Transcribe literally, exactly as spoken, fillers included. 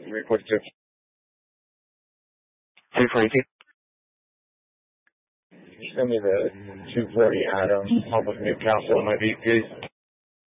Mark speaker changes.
Speaker 1: report to
Speaker 2: three forty-two.
Speaker 1: Send me the two forty Adams, Public Newcastle, my V P.